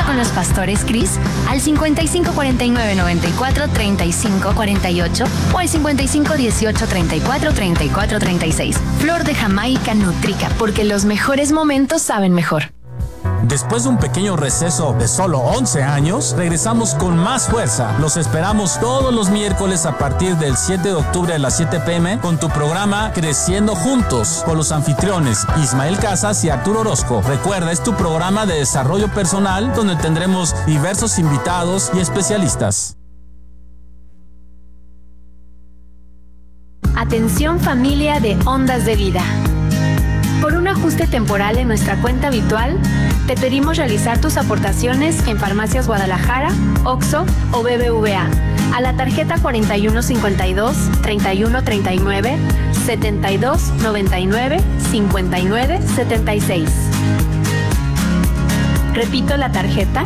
con los pastores Cris al 5549-94-3548 o al 5518-34-34-36. Flor de Jamaica Nutrica, porque los mejores momentos saben mejor. Después de un pequeño receso de solo 11 años, regresamos con más fuerza. Los esperamos todos los miércoles a partir del 7 de octubre a las 7 p.m. con tu programa Creciendo Juntos, con los anfitriones Ismael Casas y Arturo Orozco. Recuerda, es tu programa de desarrollo personal donde tendremos diversos invitados y especialistas. Atención familia de Ondas de Vida. Por un ajuste temporal en nuestra cuenta habitual, te pedimos realizar tus aportaciones en Farmacias Guadalajara, OXXO o BBVA a la tarjeta 4152-3139 7299 5976. Repito la tarjeta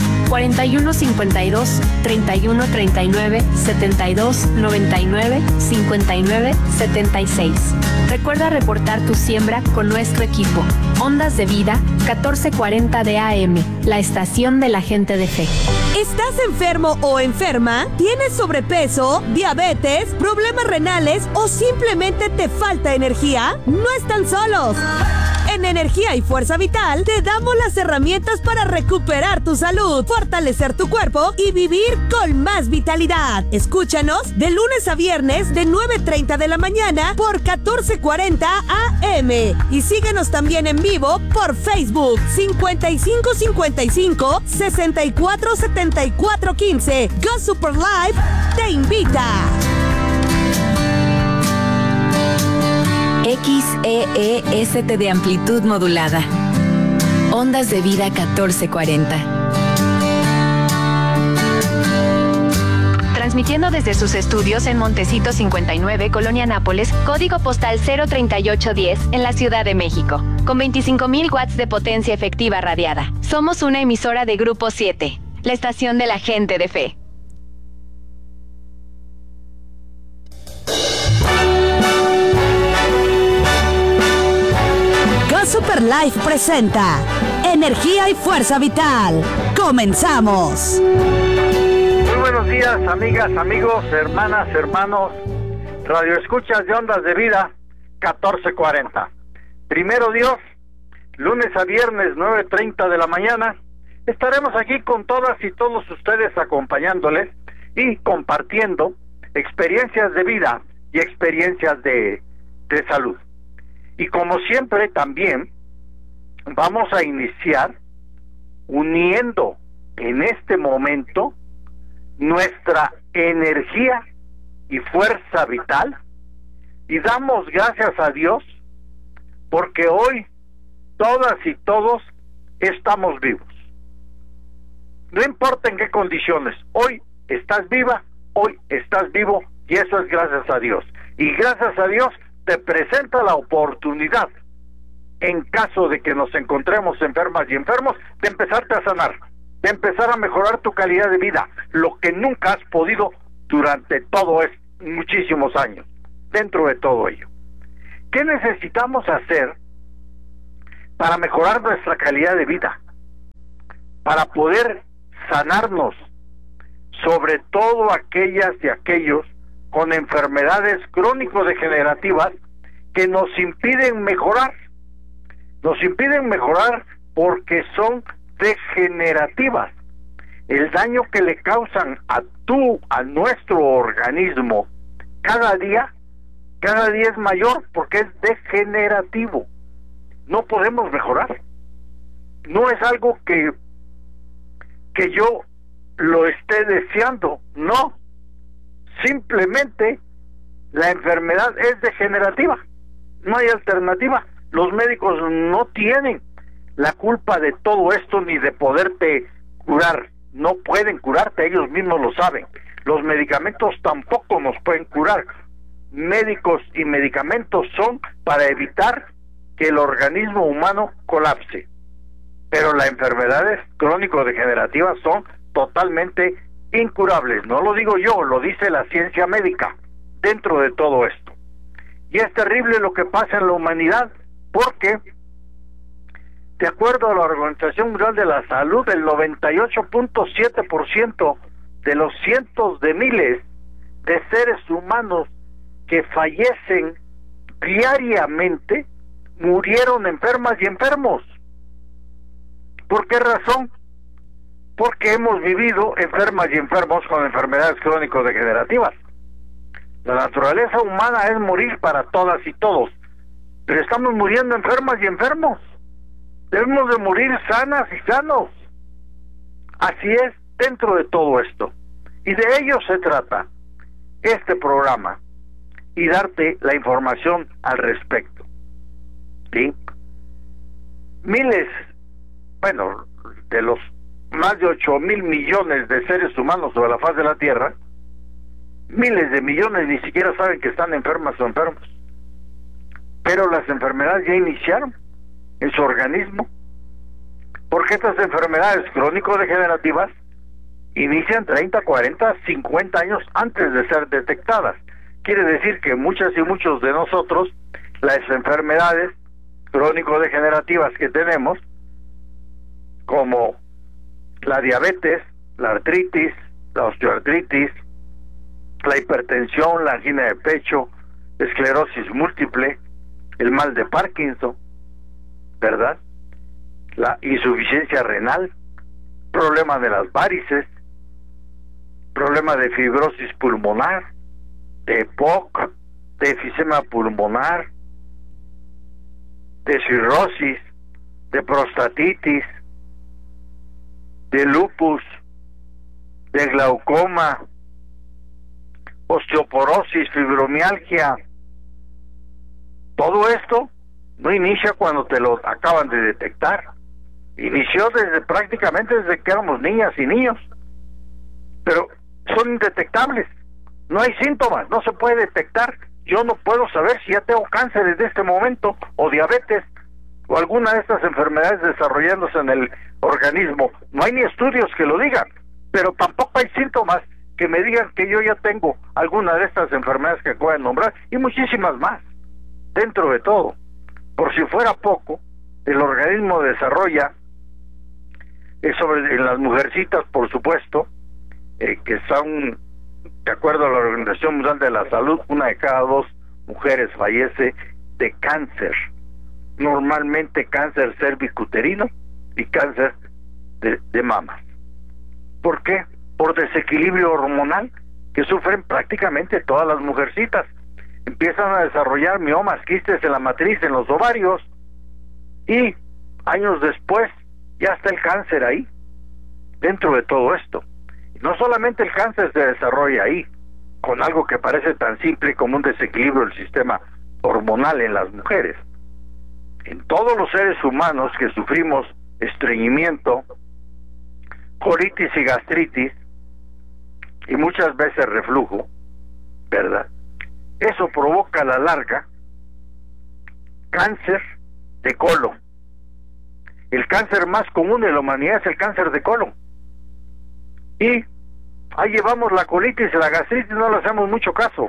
4152-3139 7299 5976. Recuerda reportar tu siembra con nuestro equipo. Ondas de Vida, 1440 de AM, la estación de la gente de fe. ¿Estás enfermo o enferma? ¿Tienes sobrepeso, diabetes, problemas renales o simplemente te falta energía? No están solos. En Energía y Fuerza Vital te damos las herramientas para recuperar tu salud, fortalecer tu cuerpo y vivir con más vitalidad. Escúchanos de lunes a viernes de 9:30 de la mañana por 1440 AM y síguenos también en vivo por Facebook 5555 64 74 15. Go Super Live te invita. XEEST de amplitud modulada. Ondas de Vida 1440. Transmitiendo desde sus estudios en Montecito 59, Colonia Nápoles, código postal 03810 en la Ciudad de México, con 25,000 watts de potencia efectiva radiada. Somos una emisora de Grupo 7, la estación de la gente de fe. Super Life presenta Energía y Fuerza Vital. ¡Comenzamos! Muy buenos días, amigas, amigos, hermanas, hermanos, radioescuchas de Ondas de Vida 1440. Primero Dios, lunes a viernes 9:30 de la mañana, estaremos aquí con todas y todos ustedes acompañándoles y compartiendo experiencias de vida y experiencias de salud. Y como siempre también vamos a iniciar uniendo en este momento nuestra energía y fuerza vital y damos gracias a Dios porque hoy todas y todos estamos vivos. No importa en qué condiciones, hoy estás viva, hoy estás vivo y eso es gracias a Dios. Y gracias a Dios te presenta la oportunidad, en caso de que nos encontremos enfermas y enfermos, de empezarte a sanar, de empezar a mejorar tu calidad de vida, lo que nunca has podido durante todos muchísimos años, dentro de todo ello. ¿Qué necesitamos hacer para mejorar nuestra calidad de vida? Para poder sanarnos, sobre todo aquellas y aquellos con enfermedades crónico-degenerativas que nos impiden mejorar. Nos impiden mejorar porque son degenerativas. El daño que le causan a nuestro organismo cada día es mayor porque es degenerativo. No podemos mejorar. No es algo que yo lo esté deseando, no. Simplemente la enfermedad es degenerativa, no hay alternativa. Los médicos no tienen la culpa de todo esto ni de poderte curar, no pueden curarte, ellos mismos lo saben. Los medicamentos tampoco nos pueden curar. Médicos y medicamentos son para evitar que el organismo humano colapse, pero las enfermedades crónico-degenerativas son totalmente incurables. No lo digo yo, lo dice la ciencia médica dentro de todo esto. Y es terrible lo que pasa en la humanidad porque De acuerdo a la Organización Mundial de la Salud, el 98.7% de los cientos de miles de seres humanos que fallecen diariamente murieron enfermas y enfermos. ¿Por qué razón? Porque hemos vivido enfermas y enfermos con enfermedades crónico-degenerativas. La naturaleza humana es morir para todas y todos, pero estamos muriendo enfermas y enfermos. Debemos de morir sanas y sanos. Así es, dentro de todo esto. Y de ello se trata este programa, y darte la información al respecto. ¿Sí? Miles, bueno, de los más de 8,000 millones de seres humanos sobre la faz de la Tierra, miles de millones ni siquiera saben que están enfermas o enfermos. Pero las enfermedades ya iniciaron en su organismo, porque estas enfermedades crónico-degenerativas inician 30, 40, 50 años antes de ser detectadas. Quiere decir que muchas y muchos de nosotros, las enfermedades crónico-degenerativas que tenemos, como la diabetes, la artritis, la osteoartritis, la hipertensión, la angina de pecho, esclerosis múltiple, el mal de Parkinson, ¿verdad? La insuficiencia renal, problema de las varices, problema de fibrosis pulmonar, de EPOC, de efisema pulmonar, de cirrosis, de prostatitis, de lupus, de glaucoma, osteoporosis, fibromialgia. Todo esto no inicia cuando te lo acaban de detectar. Inició prácticamente desde que éramos niñas y niños. Pero son indetectables. No hay síntomas, no se puede detectar. Yo no puedo saber si ya tengo cáncer desde este momento, o diabetes, o alguna de estas enfermedades desarrollándose en el organismo. No hay ni estudios que lo digan, pero tampoco hay síntomas que me digan que yo ya tengo alguna de estas enfermedades que acabo de nombrar, y muchísimas más, dentro de todo. Por si fuera poco, el organismo desarrolla, en las mujercitas, por supuesto, que son, de acuerdo a la Organización Mundial de la Salud, 1 de cada 2 mujeres fallece de cáncer. Normalmente cáncer cervicuterino y cáncer de mamas. ¿Por qué? Por desequilibrio hormonal que sufren prácticamente todas las mujercitas. Empiezan a desarrollar miomas, quistes en la matriz, en los ovarios, y años después ya está el cáncer ahí, dentro de todo esto. Y no solamente el cáncer se desarrolla ahí, con algo que parece tan simple como un desequilibrio del sistema hormonal en las mujeres. En todos los seres humanos que sufrimos estreñimiento, colitis y gastritis, y muchas veces reflujo, ¿verdad? Eso provoca a la larga cáncer de colon. El cáncer más común en la humanidad es el cáncer de colon. Y ahí llevamos la colitis y la gastritis, no le hacemos mucho caso.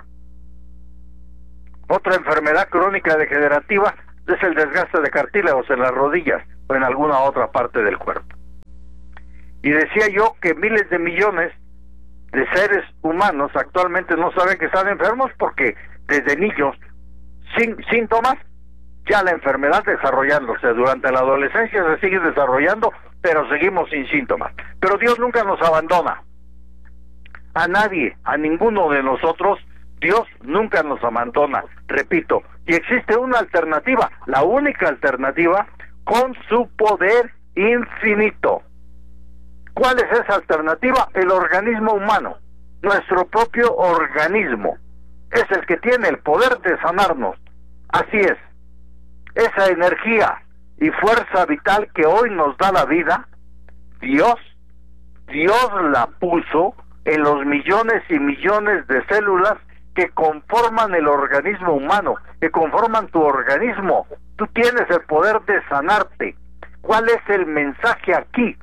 Otra enfermedad crónica degenerativa es el desgaste de cartílagos en las rodillas o en alguna otra parte del cuerpo. Y decía yo que miles de millones de seres humanos actualmente no saben que están enfermos, porque desde niños sin síntomas, ya la enfermedad desarrollándose. Durante la adolescencia se sigue desarrollando, pero seguimos sin síntomas. Pero Dios nunca nos abandona. A nadie, a ninguno de nosotros, Dios nunca nos abandona. Repito, y existe una alternativa, la única alternativa, con su poder infinito. ¿Cuál es esa alternativa? El organismo humano, nuestro propio organismo, es el que tiene el poder de sanarnos. Así es, esa energía y fuerza vital que hoy nos da la vida, Dios la puso en los millones y millones de células que conforman el organismo humano, que conforman tu organismo. Tú tienes el poder de sanarte. ¿Cuál es el mensaje aquí?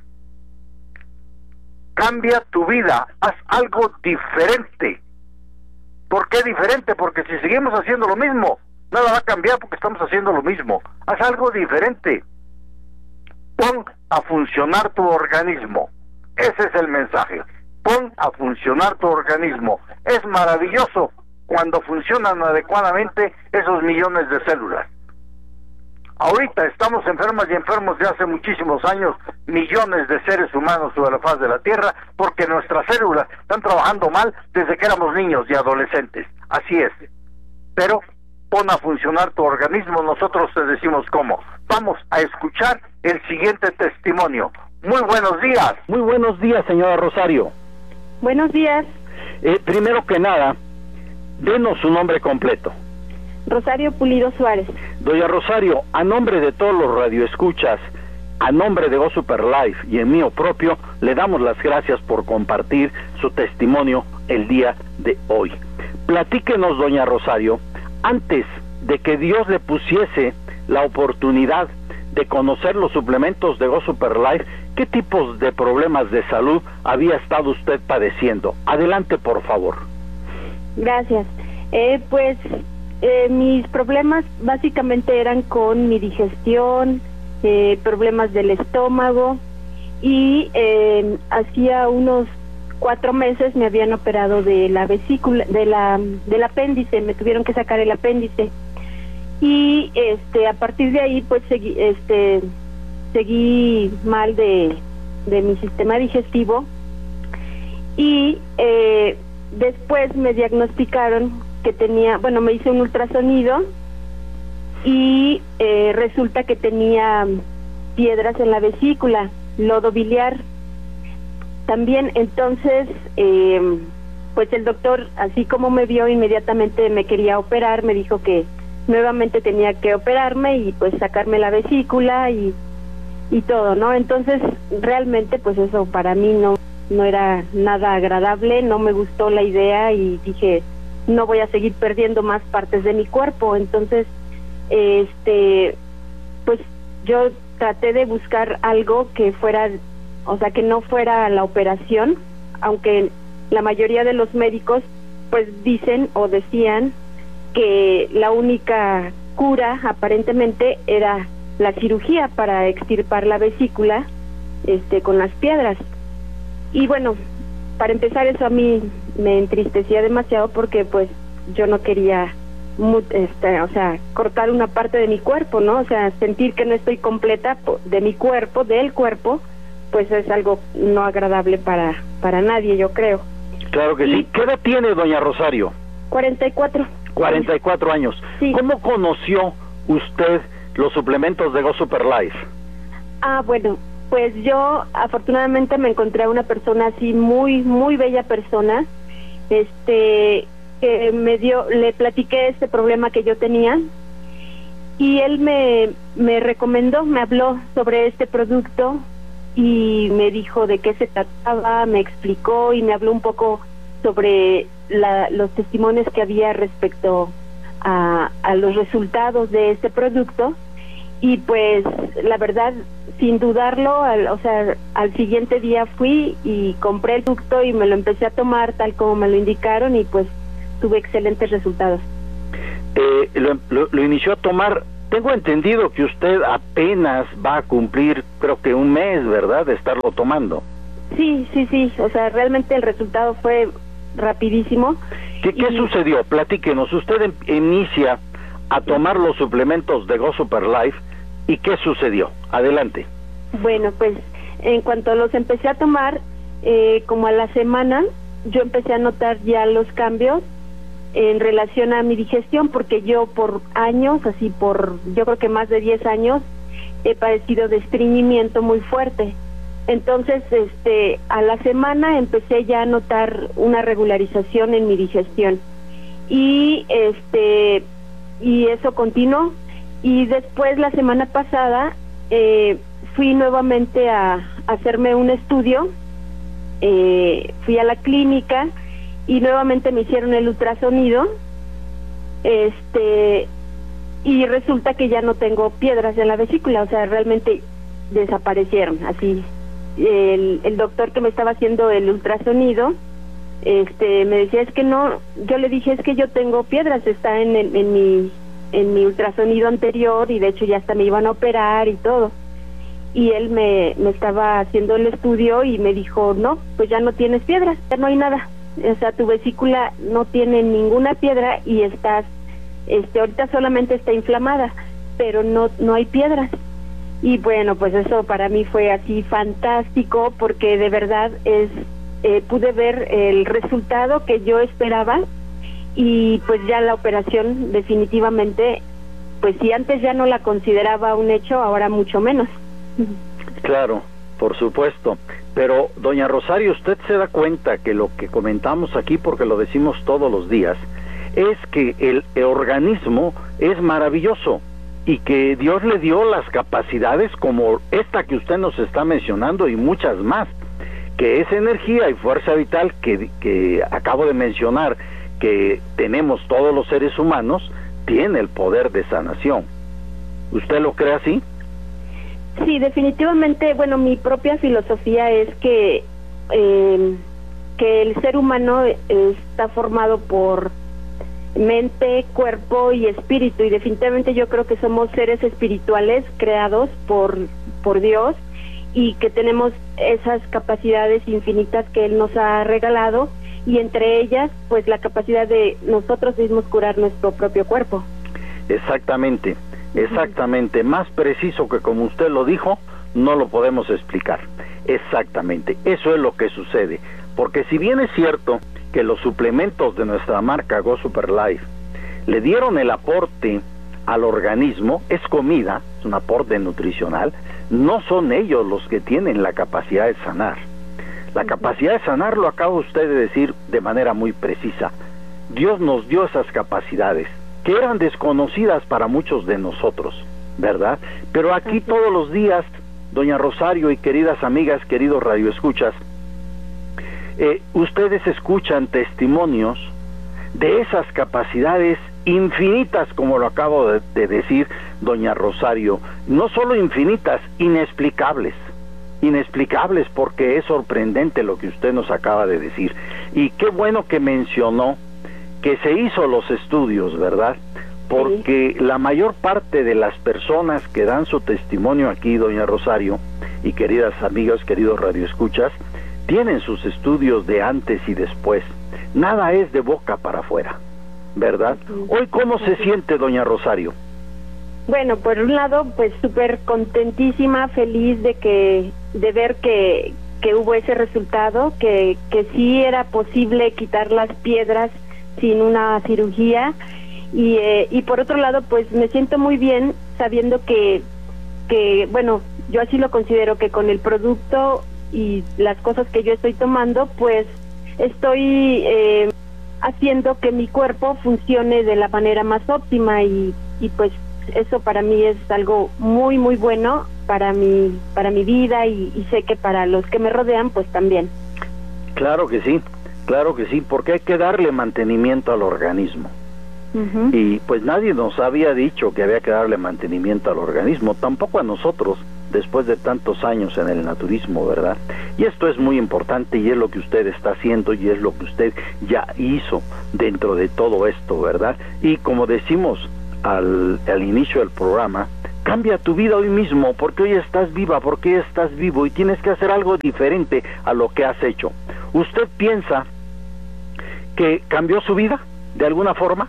Cambia tu vida, haz algo diferente. ¿Por qué diferente? Porque si seguimos haciendo lo mismo, nada va a cambiar, porque estamos haciendo lo mismo. Haz algo diferente. Pon a funcionar tu organismo. Ese es el mensaje. Pon a funcionar tu organismo. Es maravilloso cuando funcionan adecuadamente esos millones de células. Ahorita estamos enfermas y enfermos de hace muchísimos años, millones de seres humanos sobre la faz de la Tierra, porque nuestras células están trabajando mal desde que éramos niños y adolescentes. Así es. Pero pon a funcionar tu organismo, nosotros te decimos cómo. Vamos a escuchar el siguiente testimonio. Muy buenos días. Muy buenos días, señora Rosario. Buenos días. Primero que nada, denos su nombre completo. Rosario Pulido Suárez. Doña Rosario, a nombre de todos los radioescuchas, a nombre de Go Super Life y en mío propio, le damos las gracias por compartir su testimonio el día de hoy. Platíquenos, doña Rosario, antes de que Dios le pusiese la oportunidad de conocer los suplementos de Go Super Life, ¿qué tipos de problemas de salud había estado usted padeciendo? Adelante, por favor. Gracias. Mis problemas básicamente eran con mi digestión, problemas del estómago, y hacía unos 4 meses me habían operado de la vesícula, del apéndice, me tuvieron que sacar el apéndice, y a partir de ahí pues seguí mal de mi sistema digestivo, y después me diagnosticaron que tenía, me hice un ultrasonido y resulta que tenía piedras en la vesícula, lodo biliar. También entonces, pues el doctor, así como me vio, inmediatamente me quería operar, me dijo que nuevamente tenía que operarme y pues sacarme la vesícula y todo, ¿no? Entonces, realmente pues eso para mí no era nada agradable, no me gustó la idea y dije, no voy a seguir perdiendo más partes de mi cuerpo. Entonces, pues yo traté de buscar algo que fuera, o sea, que no fuera la operación, aunque la mayoría de los médicos pues dicen o decían que la única cura aparentemente era la cirugía para extirpar la vesícula con las piedras. Y bueno, para empezar, eso a mí me entristecía demasiado porque pues yo no quería cortar una parte de mi cuerpo, ¿no? O sea, sentir que no estoy completa de mi cuerpo, del cuerpo, pues es algo no agradable para nadie, yo creo. Claro que sí. ¿Qué edad tiene, doña Rosario? 44. 44 años. Sí. ¿Cómo conoció usted los suplementos de Go Super Life? Bueno, pues yo afortunadamente me encontré a una persona así, muy, muy bella persona, que le platiqué este problema que yo tenía, y él me recomendó, me habló sobre este producto y me dijo de qué se trataba, me explicó y me habló un poco sobre los testimonios que había respecto a los resultados de este producto. Y pues la verdad, sin dudarlo, al siguiente día fui y compré el producto y me lo empecé a tomar tal como me lo indicaron, y pues tuve excelentes resultados. Lo inició a tomar, tengo entendido que usted apenas va a cumplir, creo que 1 mes, ¿verdad?, de estarlo tomando. Sí, o sea, realmente el resultado fue rapidísimo. ¿Qué sucedió? Platíquenos. Usted inicia a tomar los suplementos de Go Super Life, ¿y qué sucedió? Adelante. Bueno, pues en cuanto los empecé a tomar, como a la semana, yo empecé a notar ya los cambios en relación a mi digestión, porque yo por años, yo creo que más de 10 años, he padecido de estreñimiento muy fuerte. Entonces, a la semana empecé ya a notar una regularización en mi digestión, y eso continuó. Y después, la semana pasada, fui nuevamente a hacerme un estudio, fui a la clínica y nuevamente me hicieron el ultrasonido, y resulta que ya no tengo piedras en la vesícula, o sea, realmente desaparecieron, así. El doctor que me estaba haciendo el ultrasonido, me decía, es que no, yo le dije, es que yo tengo piedras, está en mi ultrasonido anterior, y de hecho ya hasta me iban a operar y todo. y él me estaba haciendo el estudio y me dijo, no, pues ya no tienes piedras, ya no hay nada, o sea, tu vesícula no tiene ninguna piedra y estás, ahorita solamente está inflamada, pero no hay piedras. Y bueno, pues eso para mí fue así fantástico, porque de verdad pude ver el resultado que yo esperaba, y pues ya la operación definitivamente, pues si antes ya no la consideraba un hecho, ahora mucho menos. Claro, por supuesto. Pero, doña Rosario, usted se da cuenta que lo que comentamos aquí, porque lo decimos todos los días, es que el organismo es maravilloso y que Dios le dio las capacidades como esta que usted nos está mencionando y muchas más, que esa energía y fuerza vital que acabo de mencionar, que tenemos todos los seres humanos, tiene el poder de sanación. ¿Usted lo cree así? Sí, definitivamente. Bueno, mi propia filosofía es que el ser humano está formado por mente, cuerpo y espíritu, y definitivamente yo creo que somos seres espirituales creados por Dios, y que tenemos esas capacidades infinitas que Él nos ha regalado, y entre ellas pues la capacidad de nosotros mismos curar nuestro propio cuerpo. Exactamente, más preciso que como usted lo dijo, no lo podemos explicar. Exactamente, eso es lo que sucede, porque si bien es cierto que los suplementos de nuestra marca Go Super Life le dieron el aporte al organismo, es comida, es un aporte nutricional, no son ellos los que tienen la capacidad de sanar. La capacidad de sanar, lo acaba usted de decir de manera muy precisa. Dios nos dio esas capacidades que eran desconocidas para muchos de nosotros, ¿verdad? Pero aquí todos los días, doña Rosario y queridas amigas, queridos radioescuchas, ustedes escuchan testimonios de esas capacidades infinitas, como lo acabo de decir, doña Rosario, no solo infinitas, inexplicables, porque es sorprendente lo que usted nos acaba de decir. Y qué bueno que mencionó que se hizo los estudios, ¿verdad? Porque la mayor parte de las personas que dan su testimonio aquí, doña Rosario, y queridas amigas, queridos radioescuchas, tienen sus estudios de antes y después. Nada es de boca para afuera, ¿verdad? Hoy, ¿cómo se siente, doña Rosario? Bueno, por un lado, pues súper contentísima, feliz de ver que hubo ese resultado, que sí era posible quitar las piedras sin una cirugía, y por otro lado, pues me siento muy bien sabiendo que bueno, yo así lo considero, que con el producto y las cosas que yo estoy tomando, pues estoy haciendo que mi cuerpo funcione de la manera más óptima, y pues eso para mí es algo muy muy bueno para mi vida, y sé que para los que me rodean pues también. Claro que sí, porque hay que darle mantenimiento al organismo. Y pues nadie nos había dicho que había que darle mantenimiento al organismo, tampoco a nosotros, después de tantos años en el naturismo, ¿verdad? Y esto es muy importante, y es lo que usted está haciendo, y es lo que usted ya hizo dentro de todo esto, ¿verdad? Y como decimos al inicio del programa, cambia tu vida hoy mismo, porque hoy estás viva, porque hoy estás vivo, y tienes que hacer algo diferente a lo que has hecho. ¿Usted piensa que cambió su vida de alguna forma?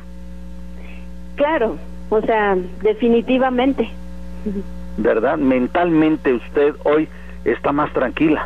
Claro, o sea, definitivamente. ¿Verdad? Mentalmente usted hoy está más tranquila.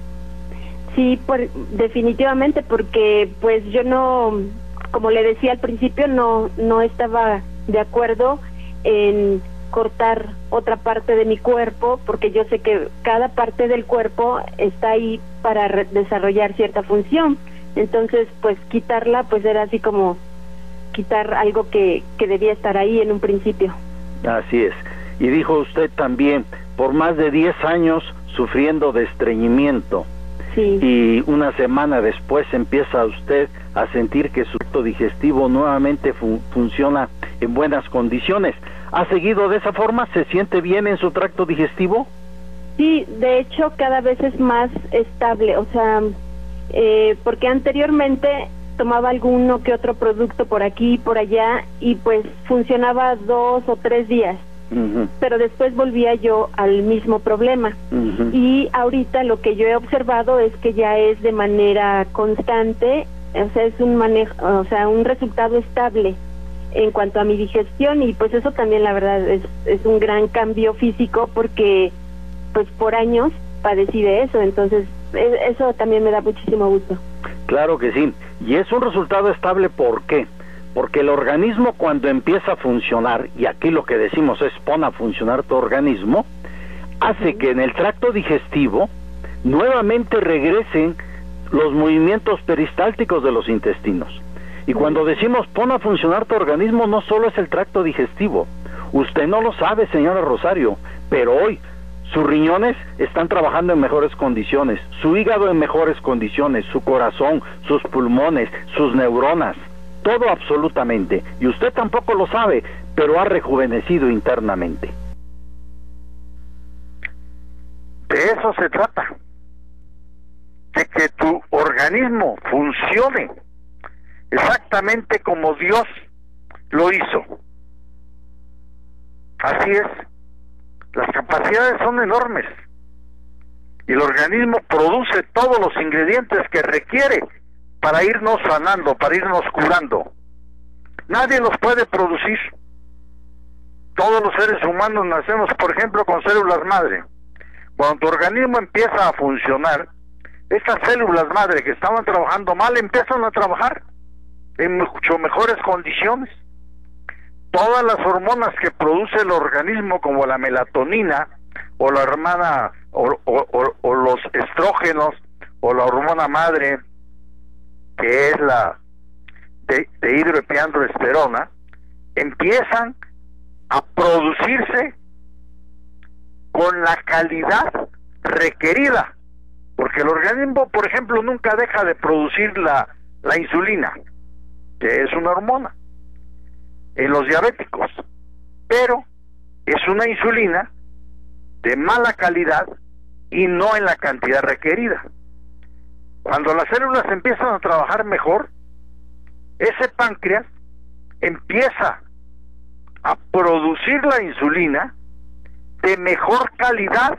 Sí, definitivamente, porque pues yo no, como le decía al principio, no estaba de acuerdo en cortar otra parte de mi cuerpo, porque yo sé que cada parte del cuerpo está ahí para desarrollar cierta función. Entonces, pues quitarla, pues era así como quitar algo que debía estar ahí en un principio. Así es. Y dijo usted también, por más de 10 años sufriendo de estreñimiento. Sí. Y una semana después empieza usted a sentir que su tracto digestivo nuevamente funciona en buenas condiciones. ¿Ha seguido de esa forma? ¿Se siente bien en su tracto digestivo? Sí, de hecho cada vez es más estable, o sea, porque anteriormente tomaba alguno que otro producto por aquí y por allá, y pues funcionaba 2 o 3 días, pero después volvía yo al mismo problema. Y ahorita lo que yo he observado es que ya es de manera constante, o sea, es un manejo, o sea, un resultado estable en cuanto a mi digestión, y pues eso también la verdad es un gran cambio físico, porque pues por años padecí de eso, entonces eso también me da muchísimo gusto. Claro que sí, y es un resultado estable. ¿Por qué? Porque el organismo, cuando empieza a funcionar, y aquí lo que decimos es pon a funcionar tu organismo, hace que en el tracto digestivo nuevamente regresen los movimientos peristálticos de los intestinos. Y cuando decimos pon a funcionar tu organismo, no solo es el tracto digestivo. Usted no lo sabe, señora Rosario, pero hoy sus riñones están trabajando en mejores condiciones, su hígado en mejores condiciones, su corazón, sus pulmones, sus neuronas, todo absolutamente. Y usted tampoco lo sabe, pero ha rejuvenecido internamente. De eso se trata, de que tu organismo funcione exactamente como Dios lo hizo. Así es, las capacidades son enormes y el organismo produce todos los ingredientes que requiere para irnos sanando, para irnos curando. Nadie los puede producir. Todos los seres humanos nacemos, por ejemplo, con células madre. Cuando tu organismo empieza a funcionar, estas células madre que estaban trabajando mal empiezan a trabajar en mucho mejores condiciones. Todas las hormonas que produce el organismo, como la melatonina o la hormona o los estrógenos o la hormona madre, que es la de hidroepiandroesterona, empiezan a producirse con la calidad requerida, porque el organismo, por ejemplo, nunca deja de producir la insulina, que es una hormona en los diabéticos, pero es una insulina de mala calidad y no en la cantidad requerida. Cuando las células empiezan a trabajar mejor, ese páncreas empieza a producir la insulina de mejor calidad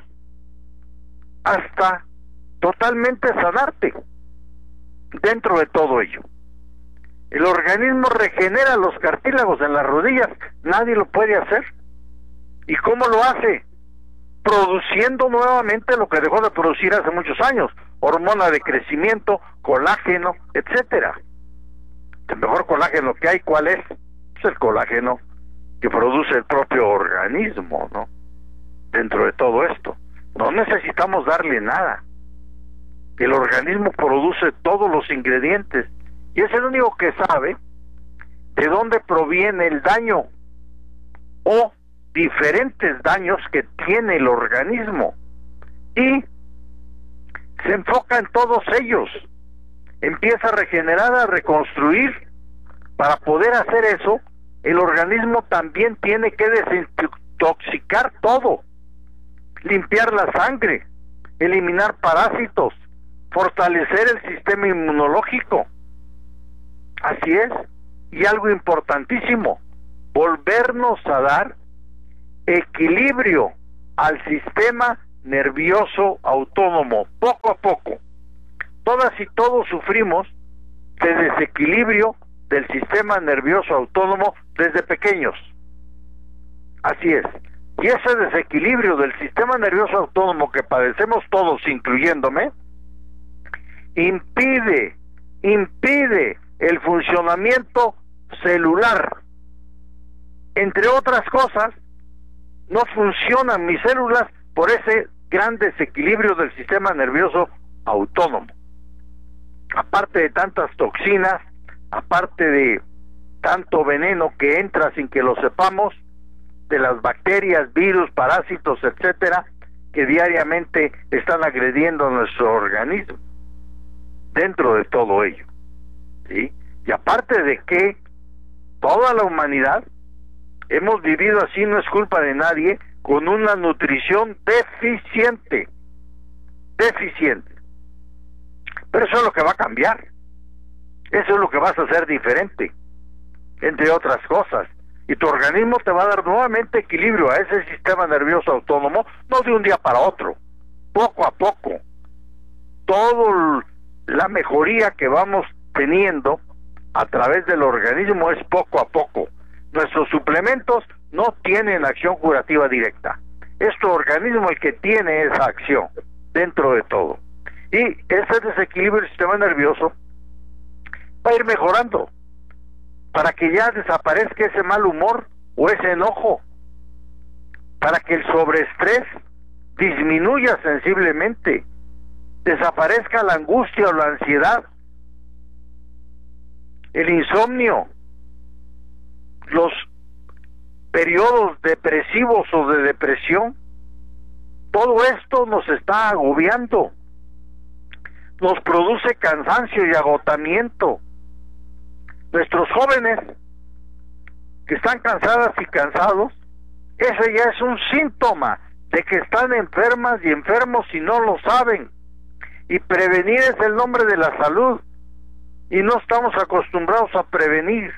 hasta totalmente sanarte. Dentro de todo ello, el organismo regenera los cartílagos en las rodillas. Nadie lo puede hacer. ¿Y cómo lo hace? Produciendo nuevamente lo que dejó de producir hace muchos años: hormona de crecimiento, colágeno, etcétera. El mejor colágeno que hay, ¿cuál es? Es el colágeno que produce el propio organismo, ¿no? Dentro de todo esto, no necesitamos darle nada. El organismo produce todos los ingredientes y es el único que sabe de dónde proviene el daño o diferentes daños que tiene el organismo, y se enfoca en todos ellos. Empieza a regenerar, a reconstruir. Para poder hacer eso, el organismo también tiene que desintoxicar todo, limpiar la sangre, eliminar parásitos, fortalecer el sistema inmunológico. Así es. Y algo importantísimo, volvernos a dar equilibrio al sistema nervioso autónomo, poco a poco. Todas y todos sufrimos de desequilibrio del sistema nervioso autónomo desde pequeños. Así es. Y ese desequilibrio del sistema nervioso autónomo que padecemos todos, incluyéndome, impide el funcionamiento celular. Entre otras cosas, no funcionan mis células por ese gran desequilibrio del sistema nervioso autónomo. Aparte de tantas toxinas, aparte de tanto veneno que entra sin que lo sepamos, de las bacterias, virus, parásitos, etcétera, que diariamente están agrediendo a nuestro organismo. Dentro de todo ello, ¿sí? Y aparte de que toda la humanidad hemos vivido así, no es culpa de nadie, con una nutrición deficiente. Pero eso es lo que va a cambiar. Eso es lo que vas a hacer diferente, entre otras cosas. y tu organismo te va a dar nuevamente equilibrio a ese sistema nervioso autónomo, no de un día para otro, poco a poco. Toda la mejoría que vamos teniendo a través del organismo es poco a poco. Nuestros suplementos no tienen acción curativa directa. Es tu organismo el que tiene esa acción dentro de todo. Y ese desequilibrio del sistema nervioso va a ir mejorando para que ya desaparezca ese mal humor o ese enojo, para que el sobreestrés disminuya sensiblemente, desaparezca la angustia o la ansiedad, el insomnio, los periodos depresivos o de depresión. Todo esto nos está agobiando, nos produce cansancio y agotamiento. Nuestros jóvenes que están cansadas y cansados, ese ya es un síntoma de que están enfermas y enfermos y no lo saben. Y prevenir es el nombre de la salud, y no estamos acostumbrados a prevenir.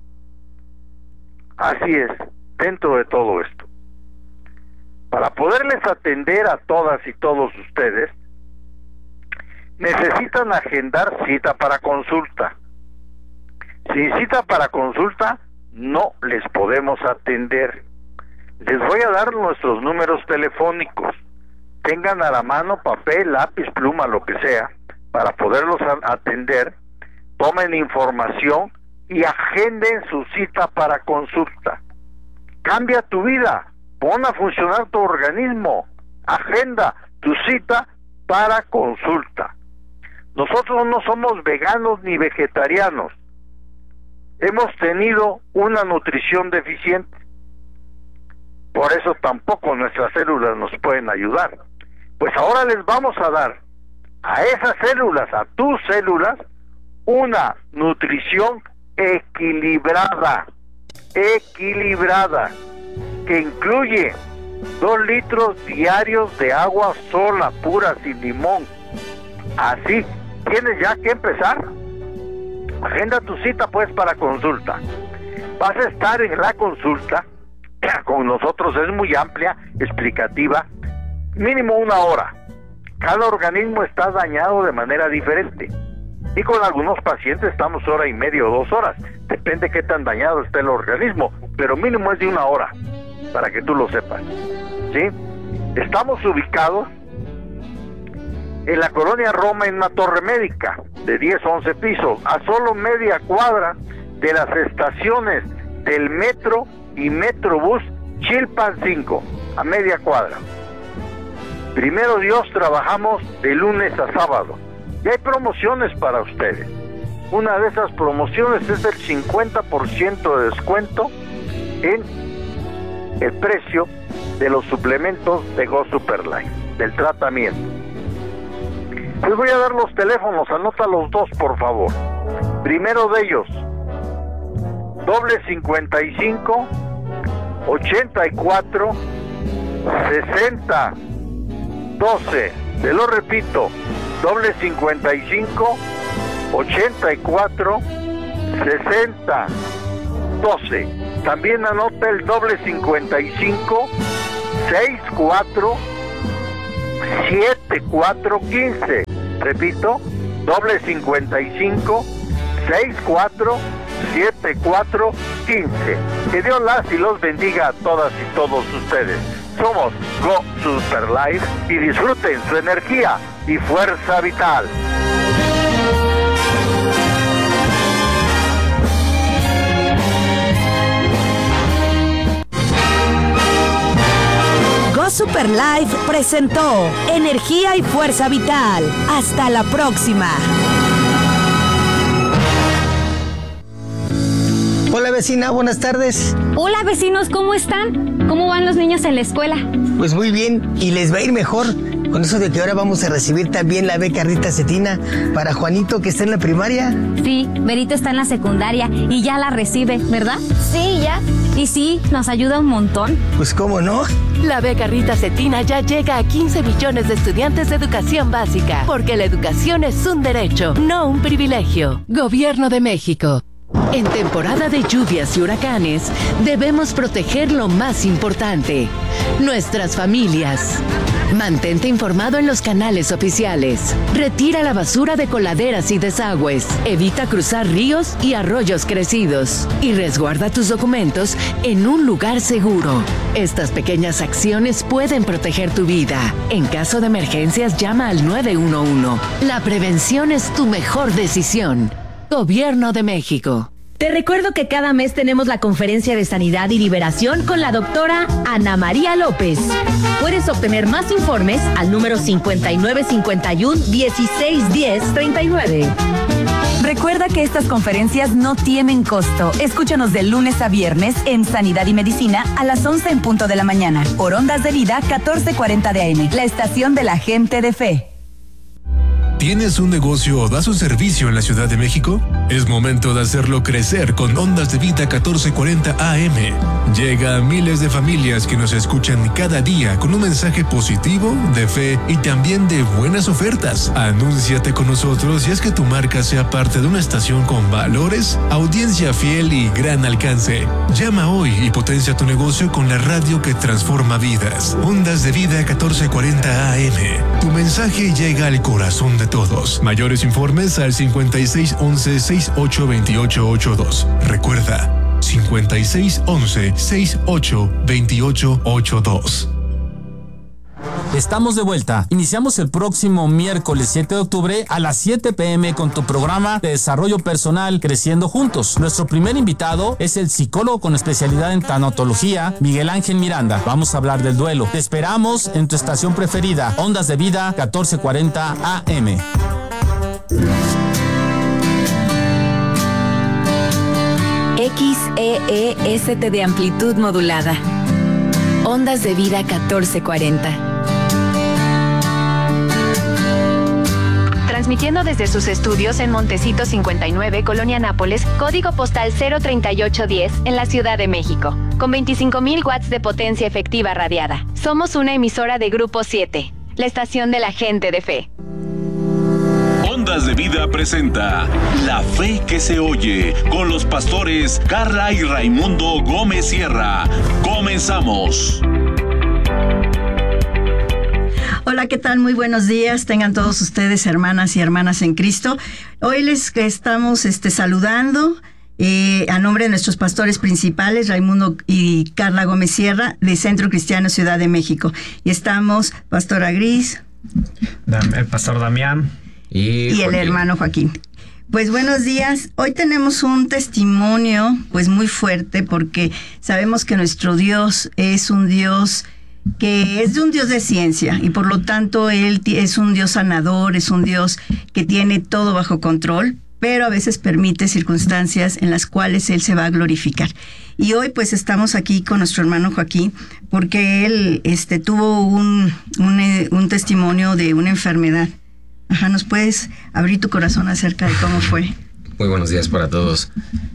Así es, dentro de todo esto. Para poderles atender a todas y todos ustedes, necesitan agendar cita para consulta. Sin cita para consulta, no les podemos atender. Les voy a dar nuestros números telefónicos. Tengan a la mano papel, lápiz, pluma, lo que sea, para poderlos atender. Tomen información y agenden su cita para consulta. Cambia tu vida, pon a funcionar tu organismo, agenda tu cita para consulta. Nosotros no somos veganos ni vegetarianos. Hemos tenido una nutrición deficiente. Por eso tampoco nuestras células nos pueden ayudar. Pues ahora les vamos a dar a esas células, a tus células, una nutrición equilibrada, que incluye 2 litros diarios de agua sola, pura, sin limón. Así, tienes ya que empezar. Agenda tu cita pues para consulta. Vas a estar en la consulta con nosotros, es muy amplia, explicativa, mínimo 1 hora. Cada organismo está dañado de manera diferente. Y con algunos pacientes estamos 1 hora y media o 2 horas. Depende qué tan dañado esté el organismo, pero mínimo es de 1 hora, para que tú lo sepas. ¿Sí? Estamos ubicados en la colonia Roma, en una torre médica de 10 o 11 pisos, a solo media cuadra de las estaciones del metro y Metrobús Chilpan 5, a media cuadra. Primero Dios, trabajamos de lunes a sábado. Y hay promociones para ustedes. Una de esas promociones es el 50% de descuento en el precio de los suplementos de Go Super Life, del tratamiento. Les voy a dar los teléfonos, anota los 2 por favor. Primero de ellos, +55 84 60 12. Te lo repito, +55 84 60 12. También anota el +55 64 74 15. Repito, +55 64 74 15. Que Dios las y los bendiga a todas y todos ustedes. Somos Go Super Life y disfruten su energía y fuerza vital. Go Super Life presentó Energía y Fuerza Vital. Hasta la próxima. Hola vecina, buenas tardes. Hola vecinos, ¿cómo están? ¿Cómo van los niños en la escuela? Pues muy bien, y les va a ir mejor con eso de que ahora vamos a recibir también la beca Rita Cetina para Juanito, que está en la primaria. Sí, Berito está en la secundaria y ya la recibe, ¿verdad? Sí, ya. Y sí, nos ayuda un montón. Pues cómo no. La beca Rita Cetina ya llega a 15 millones de estudiantes de educación básica, porque la educación es un derecho, no un privilegio. Gobierno de México. En temporada de lluvias y huracanes, debemos proteger lo más importante, nuestras familias. Mantente informado en los canales oficiales. Retira la basura de coladeras y desagües. Evita cruzar ríos y arroyos crecidos. Y resguarda tus documentos en un lugar seguro. Estas pequeñas acciones pueden proteger tu vida. En caso de emergencias, llama al 911. La prevención es tu mejor decisión. Gobierno de México. Te recuerdo que cada mes tenemos la conferencia de sanidad y liberación con la doctora Ana María López. Puedes obtener más informes al número 5951-1610-39. Recuerda que estas conferencias no tienen costo. Escúchanos de lunes a viernes en Sanidad y Medicina a las 11 en punto de la mañana. Por Ondas de Vida 1440 de AM, la estación de la gente de fe. ¿Tienes un negocio o das un servicio en la Ciudad de México? Es momento de hacerlo crecer con Ondas de Vida 1440 AM. Llega a miles de familias que nos escuchan cada día con un mensaje positivo, de fe y también de buenas ofertas. Anúnciate con nosotros y haz que tu marca sea parte de una estación con valores, audiencia fiel y gran alcance. Llama hoy y potencia tu negocio con la radio que transforma vidas. Ondas de Vida 1440 AM. Tu mensaje llega al corazón de todos. Mayores informes al 5611-682882. Recuerda, 5611-682882. Estamos de vuelta. Iniciamos el próximo miércoles 7 de octubre a las 7 p.m. con tu programa de desarrollo personal Creciendo Juntos. Nuestro primer invitado es el psicólogo con especialidad en tanatología, Miguel Ángel Miranda. Vamos a hablar del duelo. Te esperamos en tu estación preferida, Ondas de Vida 1440 AM. XEEST de amplitud modulada. Ondas de Vida 1440. Transmitiendo desde sus estudios en Montecito 59, Colonia Nápoles, código postal 03810, en la Ciudad de México, con 25,000 watts de potencia efectiva radiada. Somos una emisora de Grupo 7, la estación de la gente de fe. Ondas de Vida presenta La Fe que se oye, con los pastores Carla y Raimundo Gómez Sierra. Comenzamos. Hola, ¿qué tal? Muy buenos días. Tengan todos ustedes, hermanas y hermanas en Cristo. Hoy les estamos saludando a nombre de nuestros pastores principales, Raimundo y Carla Gómez Sierra, de Centro Cristiano Ciudad de México. Y estamos, Pastora Gris, el Pastor Damián y el hermano Joaquín. Pues buenos días. Hoy tenemos un testimonio pues muy fuerte, porque sabemos que nuestro Dios es un Dios que es un Dios de ciencia, y por lo tanto Él es un Dios sanador, es un Dios que tiene todo bajo control, pero a veces permite circunstancias en las cuales Él se va a glorificar. Y hoy pues estamos aquí con nuestro hermano Joaquín, porque él tuvo un testimonio de una enfermedad. Ajá, ¿nos puedes abrir tu corazón acerca de cómo fue? Muy buenos días para todos.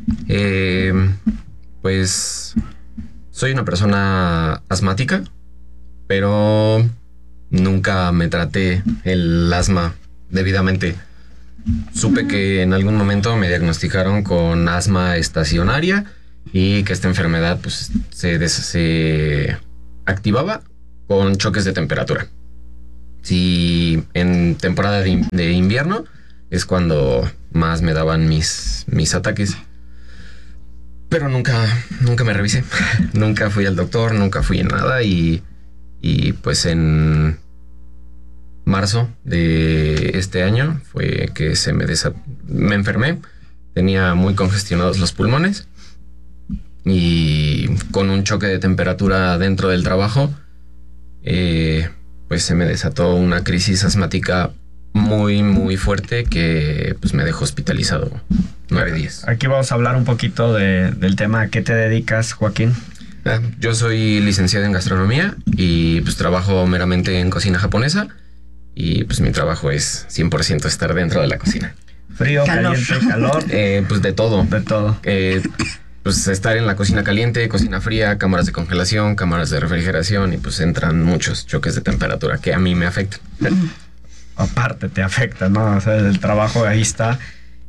Pues soy una persona asmática, pero nunca me traté el asma debidamente. Supe que en algún momento me diagnosticaron con asma estacionaria y que esta enfermedad pues se activaba con choques de temperatura. Si en temporada de invierno es cuando más me daban mis ataques. Pero nunca me revisé. Nunca fui al doctor, nunca fui en nada. Y pues en marzo de este año fue que me enfermé. Tenía muy congestionados los pulmones. Y con un choque de temperatura dentro del trabajo, pues se me desató una crisis asmática muy, muy fuerte que pues me dejó hospitalizado 9 días. Aquí vamos a hablar un poquito del tema. ¿A qué te dedicas, Joaquín? Yo soy licenciado en gastronomía y pues trabajo meramente en cocina japonesa, y pues mi trabajo es 100% estar dentro de la cocina. Frío, caliente, calor. Pues de todo. De todo. Pues estar en la cocina caliente, cocina fría, cámaras de congelación, cámaras de refrigeración, y pues entran muchos choques de temperatura que a mí me afectan. Aparte te afecta, ¿no? O sea, el trabajo ahí está.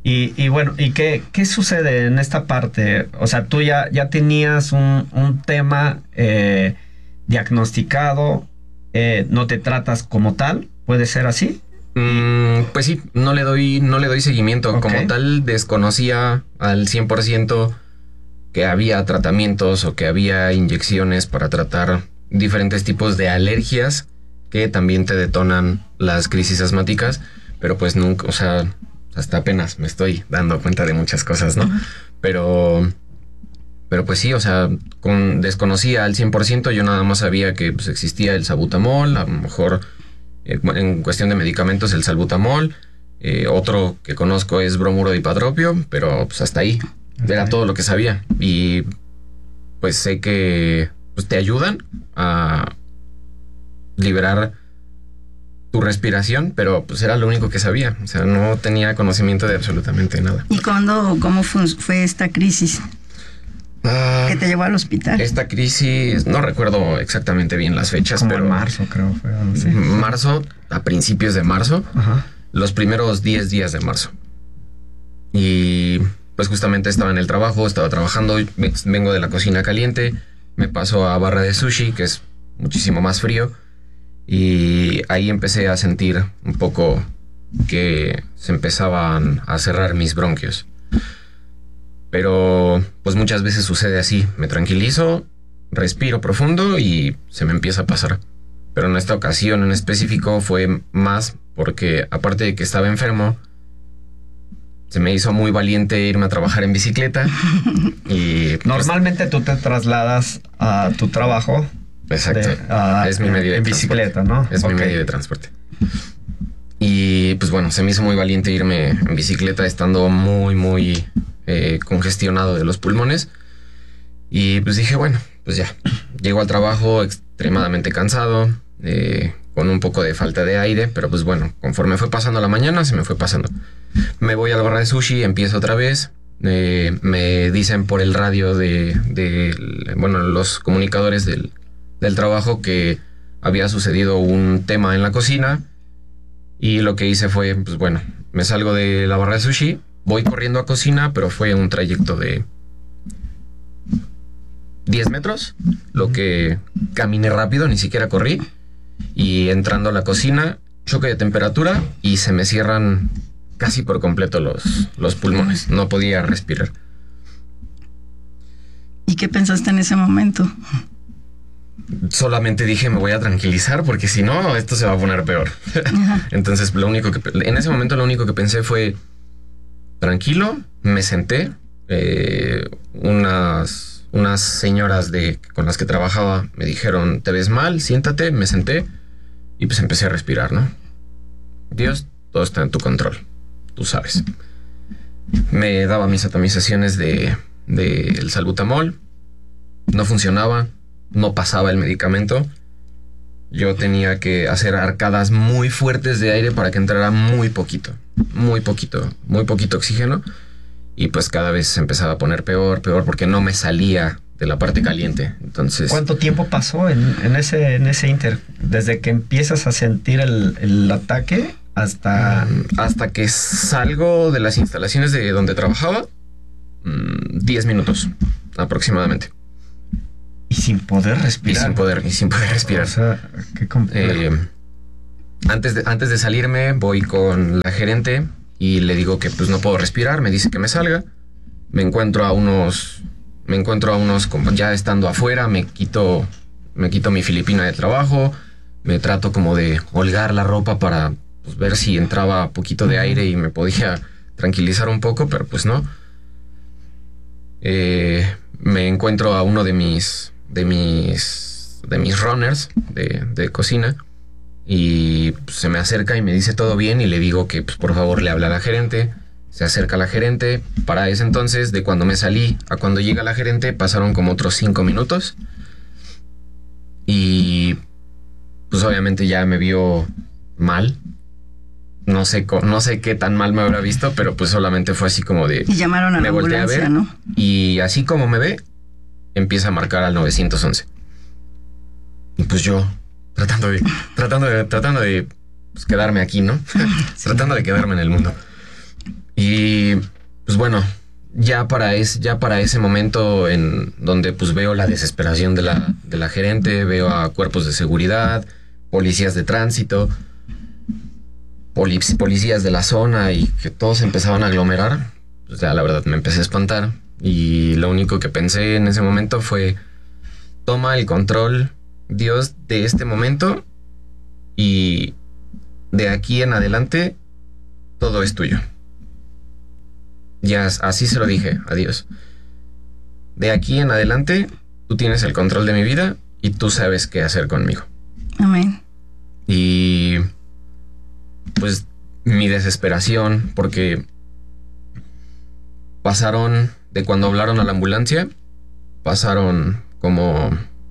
Y bueno, ¿y qué sucede en esta parte? O sea, tú ya tenías un tema diagnosticado, no te tratas como tal, ¿puede ser así? Pues sí, no le doy seguimiento. Ok. Como tal, desconocía al 100% que había tratamientos o que había inyecciones para tratar diferentes tipos de alergias que también te detonan las crisis asmáticas, pero pues nunca, o sea, hasta apenas me estoy dando cuenta de muchas cosas, ¿no? Pero pues sí, o sea, desconocía al 100%, yo nada más sabía que pues, existía el salbutamol, a lo mejor en cuestión de medicamentos el salbutamol, otro que conozco es bromuro de hipatropio, pero pues hasta ahí, era todo lo que sabía. Y pues sé que pues, te ayudan a liberar tu respiración, pero pues era lo único que sabía, o sea, no tenía conocimiento de absolutamente nada. ¿Y cómo fue esta crisis que te llevó al hospital? Esta crisis, no recuerdo exactamente bien las fechas, Como pero en marzo, creo, fue algo así. Marzo, a principios de marzo, Ajá. los primeros 10 días de marzo. Y pues justamente estaba en el trabajo, estaba trabajando, vengo de la cocina caliente, me paso a barra de sushi, que es muchísimo más frío, y ahí empecé a sentir un poco que se empezaban a cerrar mis bronquios. Pero pues muchas veces sucede así, me tranquilizo, respiro profundo y se me empieza a pasar. Pero en esta ocasión en específico fue más porque aparte de que estaba enfermo, se me hizo muy valiente irme a trabajar en bicicleta. Y normalmente tú te trasladas a tu trabajo. Exacto. Es mi medio de en transporte. Bicicleta, ¿no? Es mi medio de transporte. Y pues bueno, se me hizo muy valiente irme en bicicleta estando muy congestionado de los pulmones. Y pues dije, bueno, pues ya. Llego al trabajo extremadamente cansado, con un poco de falta de aire, pero pues bueno, conforme fue pasando la mañana, se me fue pasando. Me voy a la barra de sushi, empiezo otra vez. Me dicen por el radio bueno, los comunicadores del trabajo que había sucedido un tema en la cocina. Y lo que hice fue, pues bueno, me salgo de la barra de sushi, voy corriendo a cocina, pero fue un trayecto de 10 metros, lo que caminé rápido, ni siquiera corrí. Y entrando a la cocina, choque de temperatura y se me cierran casi por completo los pulmones. No podía respirar. ¿Y qué pensaste en ese momento? Solamente dije, me voy a tranquilizar porque si no, esto se va a poner peor. Entonces, en ese momento lo único que pensé fue tranquilo, me senté. Unas señoras con las que trabajaba me dijeron, te ves mal, siéntate, me senté y pues empecé a respirar, ¿no? Dios, todo está en tu control, tú sabes. Me daba mis atomizaciones del salbutamol, no funcionaba, no pasaba el medicamento. Yo tenía que hacer arcadas muy fuertes de aire para que entrara muy poquito oxígeno. Y pues cada vez se empezaba a poner peor, porque no me salía de la parte caliente. Entonces, ¿cuánto tiempo pasó en ese inter? Desde que empiezas a sentir el ataque hasta que salgo de las instalaciones de donde trabajaba, 10 minutos aproximadamente. Y sin poder respirar. Y sin poder respirar. O sea, qué complejo. Antes de salirme, voy con la gerente y le digo que pues no puedo respirar. Me dice que me salga. Me encuentro a unos ya estando afuera, me quito mi filipina de trabajo, me trato como de holgar la ropa para pues, ver si entraba poquito de aire y me podía tranquilizar un poco, pero pues no. Me encuentro a uno de mis runners de cocina y pues, se me acerca y me dice todo bien y le digo que pues, por favor le habla a la gerente. Se acerca la gerente. Para ese entonces, de cuando me salí a cuando llega la gerente, pasaron como otros 5 minutos. Y pues obviamente ya me vio mal. No sé qué tan mal me habrá visto, pero pues solamente fue así como de... Y llamaron a la ambulancia, ¿no? Y así como me ve, empieza a marcar al 911. Y pues yo, tratando de pues, quedarme aquí, ¿no? Sí. Tratando de quedarme en el mundo. Y pues bueno, ya para ese momento en donde pues veo la desesperación de la gerente, veo a cuerpos de seguridad, policías de tránsito, policías de la zona, y que todos empezaban a aglomerar, pues ya la verdad me empecé a espantar, y lo único que pensé en ese momento fue: toma el control, Dios, de este momento, y de aquí en adelante todo es tuyo. Ya así se lo dije a Dios. De aquí en adelante tú tienes el control de mi vida y tú sabes qué hacer conmigo. Amén. Y pues mi desesperación, porque pasaron, de cuando hablaron a la ambulancia, pasaron como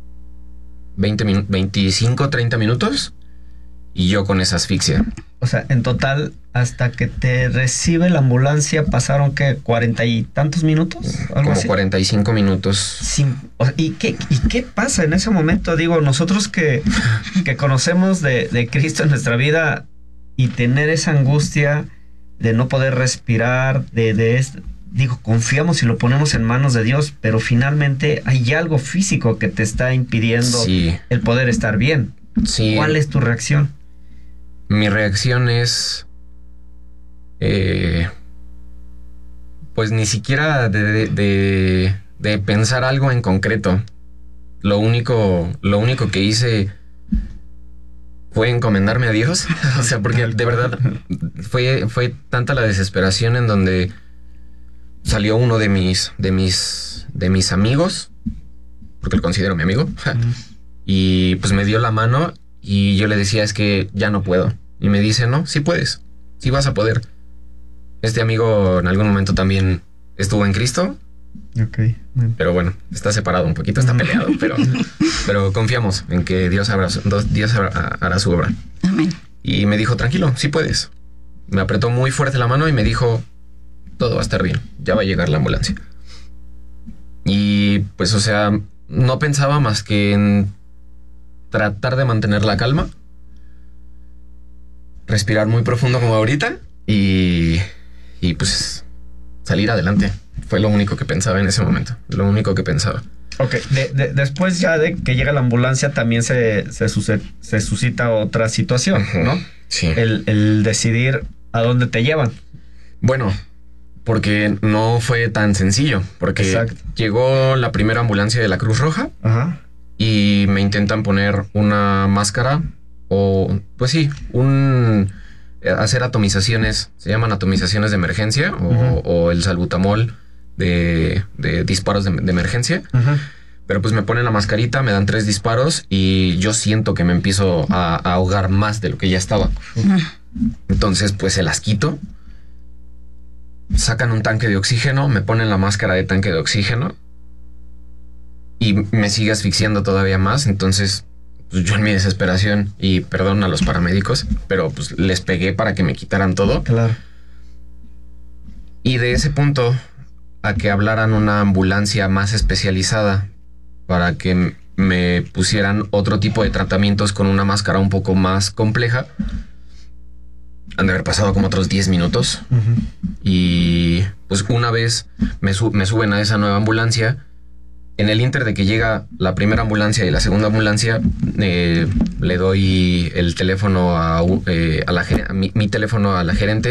25, 30 minutos, y yo con esa asfixia. O sea, en total, hasta que te recibe la ambulancia, pasaron, ¿qué? ¿40 y tantos minutos? ¿Algo como así? 45 minutos. ¿Y qué pasa en ese momento? Digo, nosotros que conocemos de Cristo en nuestra vida, y tener esa angustia de no poder respirar, digo, confiamos y lo ponemos en manos de Dios, pero finalmente hay algo físico que te está impidiendo el poder estar bien. Sí. ¿Cuál es tu reacción? Mi reacción es, pues ni siquiera de pensar algo en concreto. Lo único que hice fue encomendarme a Dios. O sea, porque de verdad fue tanta la desesperación en donde salió uno de mis amigos, porque lo considero mi amigo, y pues me dio la mano, y yo le decía: es que ya no puedo. Y me dice: no, sí puedes, sí vas a poder. Este amigo en algún momento también estuvo en Cristo. Okay. Pero bueno, está separado un poquito, está peleado, pero confiamos en que Dios hará su obra. Amén. Y me dijo: tranquilo, sí puedes. Me apretó muy fuerte la mano y me dijo: todo va a estar bien, ya va a llegar la ambulancia. Y pues, o sea, no pensaba más que en tratar de mantener la calma, respirar muy profundo como ahorita, y pues salir adelante. Fue lo único que pensaba en ese momento, lo único que pensaba. Ok, después ya de que llega la ambulancia también se suscita otra situación, ¿no? Sí. El decidir a dónde te llevan. Bueno, porque no fue tan sencillo, porque llegó la primera ambulancia de la Cruz Roja. Ajá. Y me intentan poner una máscara, o pues sí, hacer atomizaciones, se llaman atomizaciones de emergencia, o el salbutamol de disparos de emergencia. Pero pues me ponen la mascarita, me dan 3 disparos, y yo siento que me empiezo a ahogar más de lo que ya estaba. Entonces pues se las quito, sacan un tanque de oxígeno, me ponen la máscara de tanque de oxígeno, y me sigue asfixiando todavía más. Entonces pues yo en mi desesperación, y perdón a los paramédicos, pero pues les pegué para que me quitaran todo. Claro. Y de ese punto a que hablaran una ambulancia más especializada para que me pusieran otro tipo de tratamientos con una máscara un poco más compleja, han de haber pasado como otros 10 minutos. Y pues una vez me suben a esa nueva ambulancia. En el inter de que llega la primera ambulancia y la segunda ambulancia, le doy el teléfono mi teléfono a la gerente,